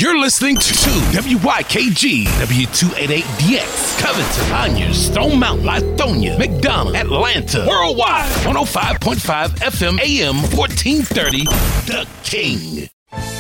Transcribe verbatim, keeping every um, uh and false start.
You're listening to W Y K G, W two eighty-eight D X, Covington, Conyers, Stone Mountain, Lithonia, McDonough, Atlanta, Worldwide, one oh five point five F M, A M, fourteen thirty, The King.